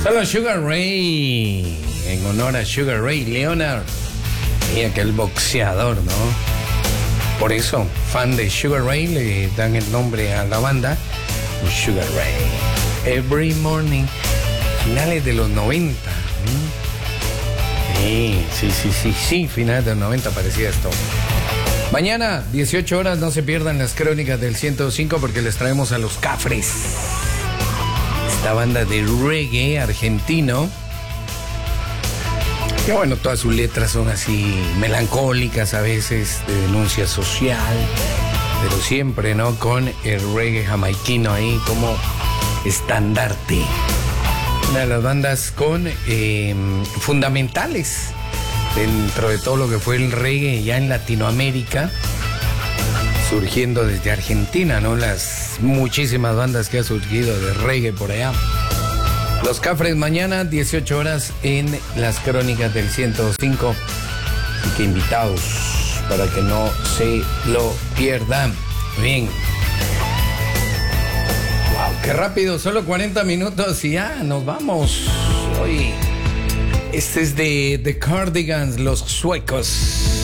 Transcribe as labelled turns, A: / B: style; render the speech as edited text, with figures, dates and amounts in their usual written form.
A: Solo Sugar Ray, en honor a Sugar Ray Leonard, y aquel boxeador, ¿no? Por eso, fan de Sugar Ray, le dan el nombre a la banda Sugar Ray. Every Morning, finales de los 90. Sí, finales de los 90 parecía esto. Mañana, 18 horas, no se pierdan las crónicas del 105 porque les traemos a Los Cafres. Esta banda de reggae argentino. Que bueno, todas sus letras son así melancólicas a veces, de denuncia social, pero siempre, ¿no? Con el reggae jamaiquino ahí como estandarte. Una de las bandas con fundamentales dentro de todo lo que fue el reggae ya en Latinoamérica, surgiendo desde Argentina, ¿no? Las muchísimas bandas que ha surgido de reggae por allá. Los Cafres mañana, 18 horas en las crónicas del 105. Así que invitados para que no se lo pierdan. Bien. Wow, qué rápido, solo 40 minutos y ya nos vamos. Hoy, este es de The Cardigans, los suecos.